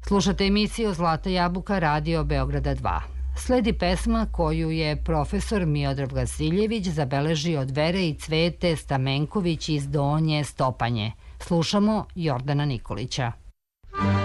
Slušate emisiju Zlata jabuka Radio Beograda 2. Sledi pesma koju je profesor Miodrag Vasiljević zabeležio od Vere i Cvete Stamenković iz Donje Stopanje. Slušamo Jordana Nikolića.